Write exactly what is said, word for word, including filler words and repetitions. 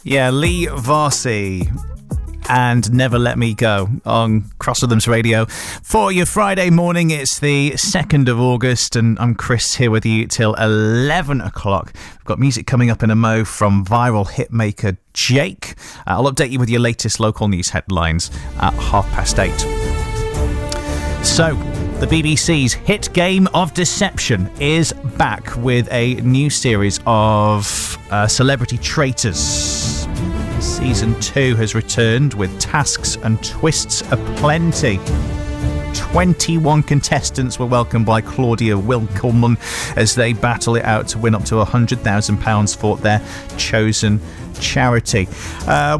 Yeah, Lee Varsi and Never Let Me Go on Cross Rhythms Radio. For your Friday morning, it's the second of August, and I'm Chris here with you till eleven o'clock. We've got music coming up in a mo from viral hitmaker Jake. Uh, I'll update you with your latest local news headlines at half past eight. So, the B B C's hit Game of Deception is back with a new series of uh, celebrity traitors. Season two has returned with tasks and twists aplenty. twenty-one contestants were welcomed by Claudia Wilkelman as they battle it out to win up to one hundred thousand pounds for their chosen charity. Uh,